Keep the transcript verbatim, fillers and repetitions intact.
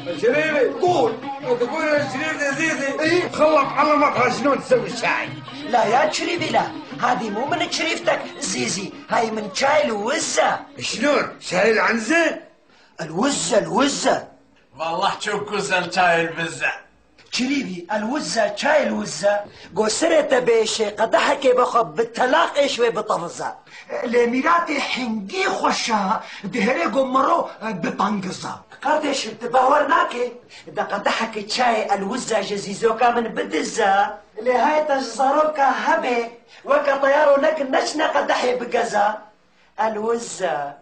شريفي قول. تقول يا شريف يا زيزي ايه؟ خلط علمك شلون تسوي الشاي. لا يا شريفي لا، هذه مو من شريفتك زيزي، هاي من شاي الوزة. شلون؟ شاي العنزة؟ الوزة الوزة. والله شوف كوزل شاي البزة. شريفي الوزة شاي الوزة قصرت بيشي قدحكي بخب بالتلاقي شوي بطفزة لميراتي حنقي خوشها دهري قمرو بطنقزة قردش تباورناكي دا قدحكي شاي الوزة جزيزوكا من بدزة لهاي تجزروكا هبي وكا طيارو لك نشنا قدحي بقزة الوزة